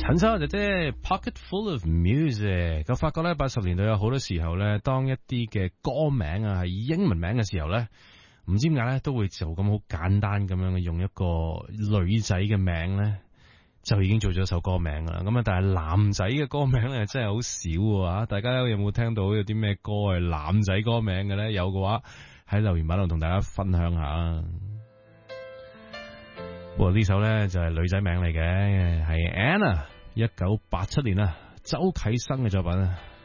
陳生就即係 Pocket Full of Music。我發覺咧80年代有好多時候咧，當一啲嘅歌名啊係英文名嘅時候咧，唔知點解咧都會就咁好簡單咁樣用一個女仔嘅名咧，就已經做咗一首歌名啦。咁啊，但係男仔嘅歌名咧真係好少啊！大家有冇聽到有啲咩歌係男仔歌名嘅咧？有嘅話喺留言板度同大家分享下。不過呢首咧就係女仔名嚟嘅，係 Anna，1987年啊，周啟生嘅作品啊。